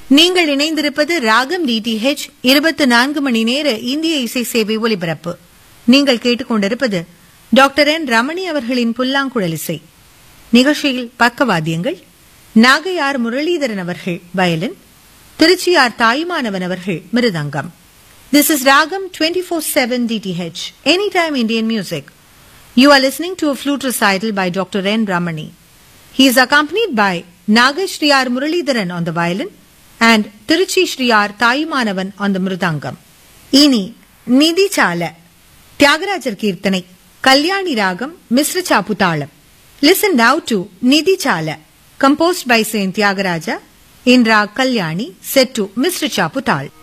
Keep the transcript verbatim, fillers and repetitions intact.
நீங்கள் இணைந்திருப்பது ராகம் டிடிஹெச் இருபத்தி நான்கு மணி நேர இந்திய இசை சேவை ஒலிபரப்பு. நீங்கள் கேட்டுக்கொண்டிருப்பது டாக்டர் என் ரமணி அவர்களின் புல்லாங்குழல் இசை நிகழ்ச்சியில். பக்கவாத்தியங்கள் நாகையார் முரளிதரன் அவர்கள் வயலின், திருச்சியார் தாயுமானவன் அவர்கள் மிருதங்கம். This is Ragam twenty-four seven D T H, Anytime Indian Music. You are listening to a flute recital by Doctor N. Ramani. He is accompanied by Nagai Shriyar Muralidharan on the violin and Tiruchi Shriyar Thayumanavan on the mridangam. Ini Nidhi Chala, Tyagarajar Kirtanai, Kalyani Ragam, Misra Chaputalam. Listen now to Nidhi Chala, composed by Saint Tyagaraja in Rag Kalyani, set to Misra Chaputal.